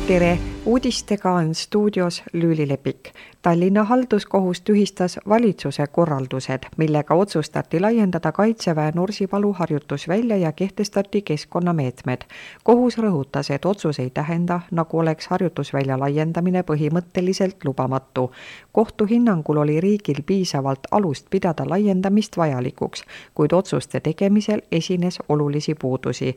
Tere! Uudistega on stuudios Lüüli Lepik. Tallinna halduskohus tühistas valitsuse korraldused, millega otsustati laiendada Kaitseväe Nursipalu harjutusvälja ja kehtestati keskkonnameetmed. Kohus rõhutas, et otsus ei tähenda, nagu oleks harjutusvälja laiendamine põhimõtteliselt lubamatu. Kohtu hinnangul oli riigil piisavalt alust pidada laiendamist vajalikuks, kuid otsuste tegemisel esines olulisi puudusi.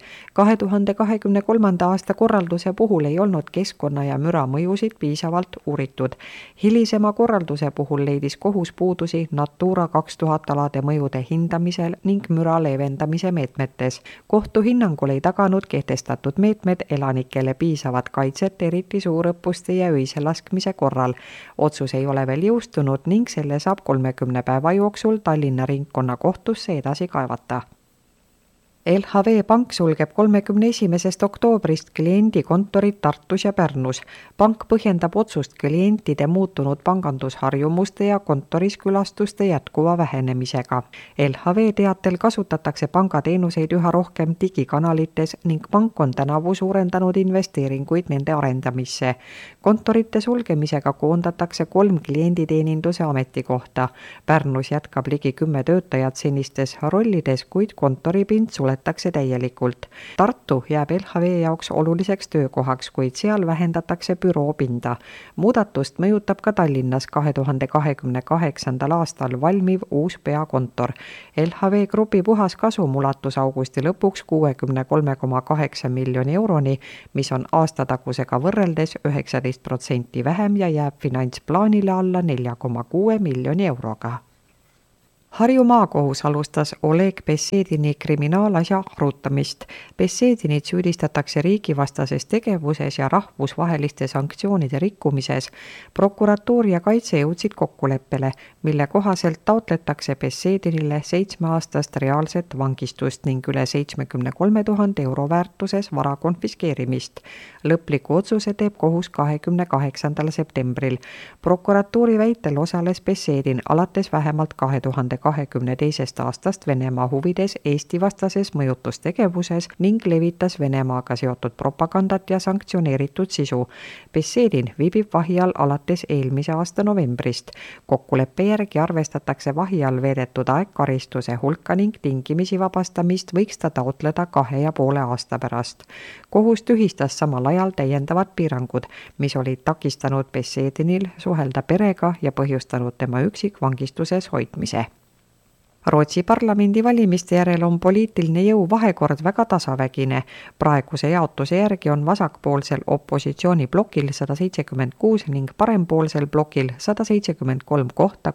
2023. aasta korralduse puhul ei olnud keskkonna ja müra mõjusid piisavalt uuritud. Hilisema korralduse puhul leidis kohus puudusi Natura 2000 alade mõjude hindamisel ning müra leevendamise meetmetes. Kohtu hinnangul ei taganud kehtestatud meetmed elanikele piisavat kaitset, eriti suurõppuste ja öise laskmise korral. Otsus ei ole veel jõustunud ning selle saab 30 päeva jooksul Tallinna ringkonnakohtusse edasi kaevata. LHV Pank sulgeb 31. oktoobrist kliendikontorid Tartus ja Pärnus. Pank põhjendab otsust klientide muutunud pangandusharjumuste ja kontoriskülastuste jätkuva vähenemisega. LHV teatel kasutatakse pangateenuseid üha rohkem digikanalites ning pank on tänavu suurendanud investeeringuid nende arendamisse. Kontorite sulgemisega koondatakse 3 klienditeeninduse ametikohta. Pärnus jätkab ligi 10 töötajat senistes rollides, kuid kontoripind suletakse täielikult. Tartu jääb LHV jaoks oluliseks töökohaks, kuid seal vähendatakse büroopinda. Muudatust mõjutab ka Tallinnas 2028. aastal valmiv uus peakontor. LHV Grupi puhas kasum ulatus augusti lõpuks 63,8 miljoni euroni, mis on aastatagusega võrreldes 19% vähem ja jääb finantsplaanile alla 4,6 miljoni euroga. Harju maakohus alustas Oleg Bessedini kriminaalasja arutamist. Bessedinit süüdistatakse riigivastases tegevuses ja rahvusvaheliste sanktsioonide rikkumises. Prokuratuur ja kaitse jõudsid kokkuleppele, mille kohaselt taotletakse Bessedinile 7-aastast reaalset vangistust ning üle 73 000 euro väärtuses vara konfiskeerimist. Lõpliku otsuse teeb kohus 28. septembril. Prokuratuuri väitel osales Bessedin alates vähemalt 2022. aastast Venemaa huvides Eesti-vastases mõjutustegevuses ning levitas Venemaaga seotud propagandat ja sanktsioneeritud sisu. Bessedin viibib vahi all alates eelmise aasta novembrist. Kokkuleppe järgi arvestatakse vahi all veedetud aeg karistuse hulka ning tingimisi vabastamist võiks ta taotleda 2,5 aasta pärast. Kohus tühistas samal ajal täiendavad piirangud, mis olid takistanud Bessedinil suhelda perega ja põhjustanud tema üksikvangistuses hoidmise. Rootsi parlamendi valimiste järel on poliitiline jõu vahekord väga tasavägine. Praeguse jaotuse järgi on vasakpoolsel opositsiooniblokil 176 ning parempoolsel blokil 173 kohta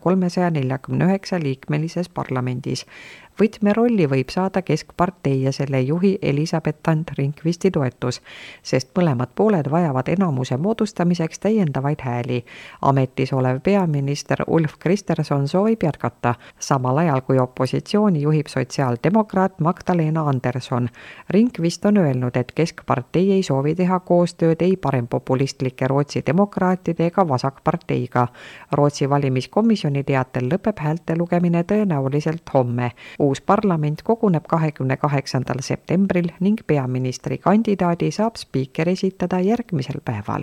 349 liikmelises parlamendis. Võtmerolli võib saada Keskpartei ja selle juhi Elisabeth Ringvisti toetus, sest mõlemad pooled vajavad enamuse moodustamiseks täiendavaid hääli. Ametis olev peaminister Ulf Kristersson soovib jätkata, samal ajal kui opositsiooni juhib sotsiaaldemokraat Magdalena Andersson. Ringvist on öelnud, et Keskpartei ei soovi teha koostööd ei parempopulistlike Rootsi demokraatide ega vasakparteiga. Rootsi valimiskomisjoni teatel lõpeb häälte lugemine tõenäoliselt homme. Uus parlament koguneb 28. septembril ning peaministri kandidaadi saab spiiker esitada järgmisel päeval.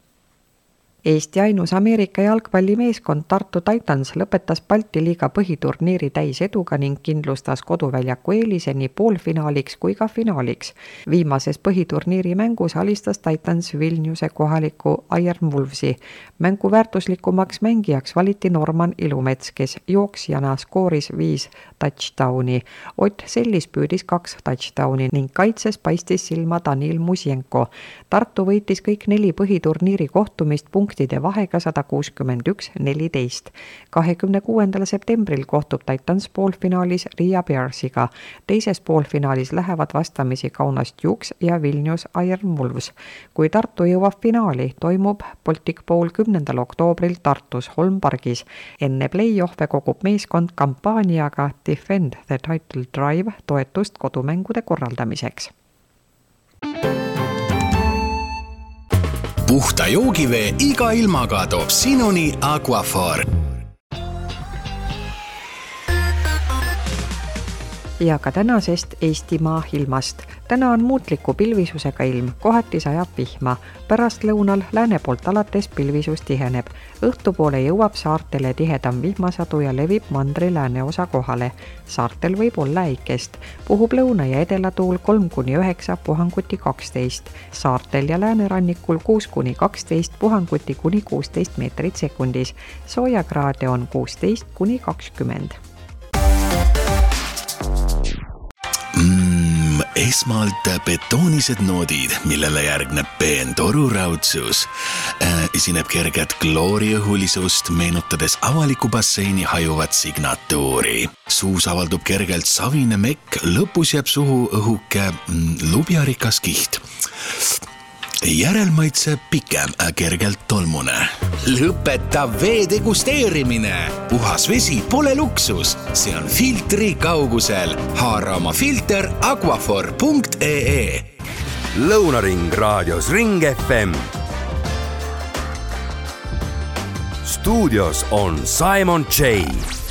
Eesti ainus Ameerika jalgpallimeeskond Tartu Titans lõpetas Balti liiga põhiturniiri täiseduga ning kindlustas koduväljaku eelise nii poolfinaaliks kui ka finaaliks. Viimases põhiturniiri mängus alistas Titans Vilniuse kohaliku Iron Wolvesi. Mängu väärtuslikumaks mängijaks valiti Norman Ilumets, kes jooksjana skooris 5 touchdowni. Ott Sellis püüdis 2 touchdowni ning kaitses paistis silma Danil Musjenko. Tartu võitis kõik 4 põhiturniiri kohtumist punktide vahega 161-14. 26. septembril kohtub Titans poolfinaalis Riia Bearsiga. Teises poolfinaalis lähevad vastamisi Kaunas Dukes ja Vilnius Iron Wolves. Kui Tartu jõuab finaali, toimub Baltic Bowl 10. oktoobril Tartus Holmpargis. Enne play-off'e kogub meeskond kampaaniaga Defend the Title Drive toetust kodumängude korraldamiseks. Puhta joogivee iga ilmaga toob sinuni Aquaphor. ja ka tänasest Eestimaa ilmast. Täna on muutliku pilvisusega ilm, kohati sajab vihma. Pärastlõunal lääne poolt alates pilvisus tiheneb. Õhtupoole jõuab saartele tihedam vihmasadu ja levib mandri lääneosa kohale. Saartel võib olla äikest. Puhub lõuna- ja edelatuul 3-9, puhanguti 12. Saartel ja läänerannikul 6-12, puhanguti kuni 16 meetrit sekundis. Soojakraade on 16-20. Esmalt betoonised noodid, millele järgneb peen toruraudsus. Esineb kerget klooriõhulisust, meenutades avaliku basseini hajuvat signatuuri. Suus avaldub kergelt savine mekk, lõpus jääb suhu õhuke lubjarikas kiht. Järelmaitse pikem, kergelt tolmune. Lõpeta vee degusteerimine. Puhas vesi pole luksus, see on filtri kaugusel. Haara oma filter aquafor.ee. Lõunaring raadios Ring FM. Stuudios on Simon J.